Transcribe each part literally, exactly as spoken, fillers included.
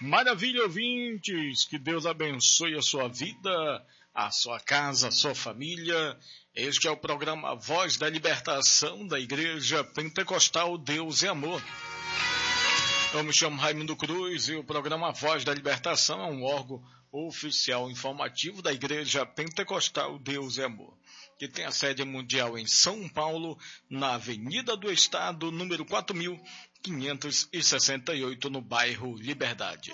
Maravilha, ouvintes, que Deus abençoe a sua vida, a sua casa, a sua família. Este é o programa Voz da Libertação da Igreja Pentecostal Deus e Amor. Eu me chamo Raimundo Cruz e o programa Voz da Libertação é um órgão oficial informativo da Igreja Pentecostal Deus e Amor, que tem a sede mundial em São Paulo, na Avenida do Estado, número quatro mil quinhentos e sessenta e oito, no bairro Liberdade.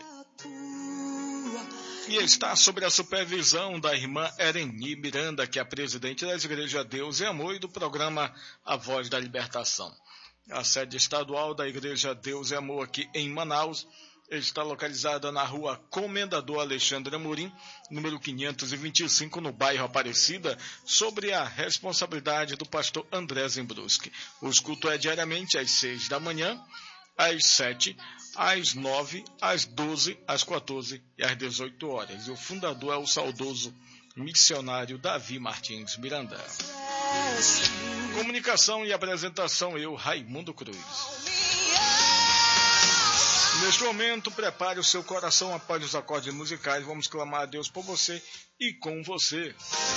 E está sob a supervisão da irmã Ereni Miranda, que é a presidente da Igreja Deus e Amor e do programa A Voz da Libertação. A sede estadual da Igreja Deus e Amor aqui em Manaus está localizada na rua Comendador Alexandre Amorim, número quinhentos e vinte e cinco, no bairro Aparecida, sobre a responsabilidade do pastor André Zimbruski. Os cultos é diariamente às seis da manhã, às sete, às nove, às doze, às quatorze e às dezoito horas. E o fundador é o saudoso missionário Davi Martins Miranda. Comunicação e apresentação, eu, Raimundo Cruz. Neste momento, prepare o seu coração após os acordes musicais. Vamos clamar a Deus por você e com você.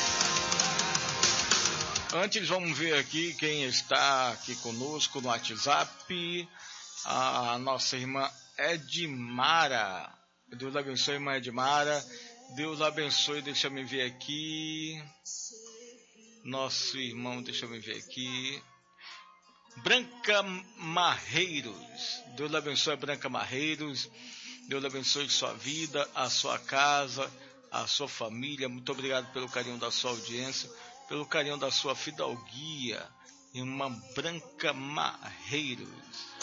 Antes, vamos ver aqui quem está aqui conosco no WhatsApp. A nossa irmã Edmara. Deus abençoe, irmã Edmara. Deus abençoe, deixa eu ver aqui. Nosso irmão, deixa eu ver aqui. Branca Marreiros. Deus abençoe, Branca Marreiros. Deus abençoe sua vida, a sua casa, a sua família. Muito obrigado pelo carinho da sua audiência, pelo carinho da sua fidalguia, irmã Branca Marreiros.